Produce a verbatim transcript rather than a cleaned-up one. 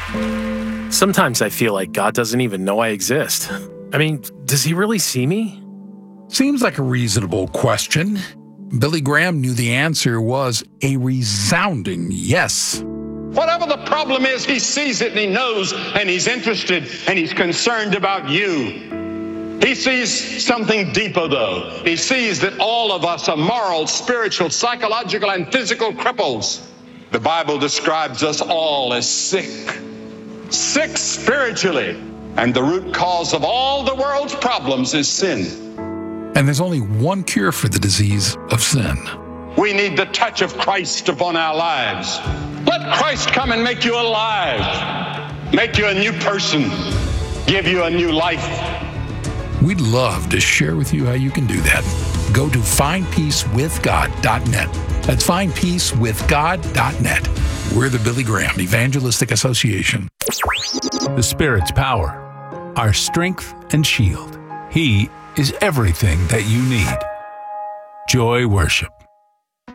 Sometimes I feel like God doesn't even know I exist. I mean, does he really see me? Seems like a reasonable question. Billy Graham knew the answer was a resounding yes. Whatever the problem is, he sees it and he knows and he's interested and he's concerned about you. He sees something deeper, though. He sees that all of us are moral, spiritual, psychological, and physical cripples. The Bible describes us all as sick. Sick spiritually. And the root cause of all the world's problems is sin. And there's only one cure for the disease of sin. We need the touch of Christ upon our lives. Let Christ come and make you alive. Make you a new person. Give you a new life. We'd love to share with you how you can do that. Go to find peace with god dot net. That's find peace with god dot net. We're the Billy Graham Evangelistic Association. The Spirit's power, our strength and shield. He is everything that you need. Joy Worship.